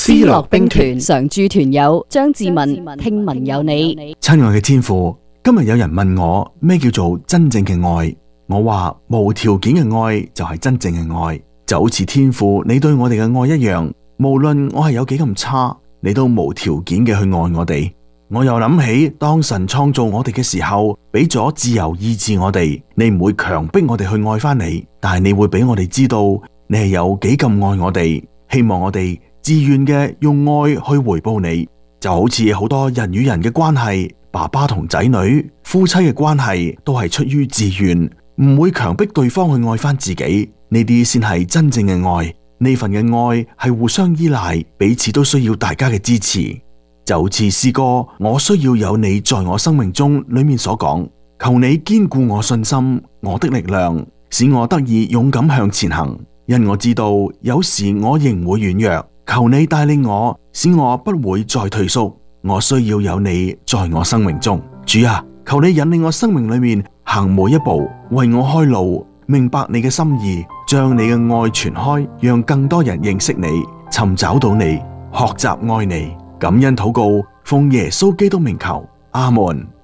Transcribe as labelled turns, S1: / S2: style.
S1: 思樂兵團常駐團友張志文，聽聞有你。
S2: 親愛嘅天父，今日有人問我咩叫做真正嘅愛，我話無條件嘅愛就係真正嘅愛，就好似天父你對我哋嘅愛一樣，無論我係有幾咁差，你都無條件嘅去愛我哋。我又諗起當神創造我哋嘅時候，俾咗自由意志我哋，你唔會強迫我哋去愛翻你，但係你會俾我哋知道你係有幾咁愛我哋，希望我哋自願嘅用愛去回報你。就好似好多人與人嘅關係，爸爸同仔女、夫妻嘅關係都係出於自願，唔會強迫對方去愛翻自己，呢啲先係真正嘅愛。呢份嘅愛係互相依賴，彼此都需要大家嘅支持。就好似詩歌我需要有你在我生命中裏面所講，求你堅固我信心，我的力量，使我得以勇敢向前行。因我知道有時我仍會軟弱，求你帶領我，使我不會再退縮。我需要有你在我生命中，主啊，求你引領我生命裏面行每一步，為我開路，明白你嘅心意，將你嘅愛傳開，讓更多人認識你，尋找到你，學習愛你。感恩禱告，奉耶穌基督名求，阿門。